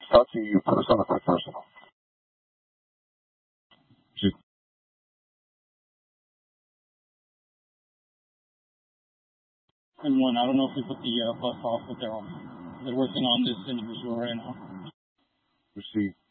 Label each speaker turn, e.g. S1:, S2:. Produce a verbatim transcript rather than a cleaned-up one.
S1: talk to you first on a quick personal.
S2: Just
S3: And one, I don't know if we put the uh, bus off, but they're on. They're working on this individual right now.
S2: received.